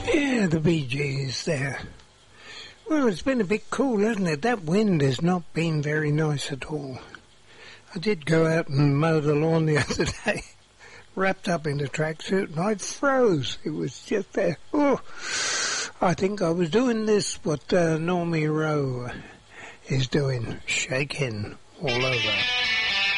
Yeah, the Bee Gees there. Well, it's been a bit cool, hasn't it? That wind has not been very nice at all. I did go out and mow the lawn the other day, wrapped up in a tracksuit, and I froze. It was just there. Oh, I think I was doing this, what Normie Rowe is doing, shaking all over.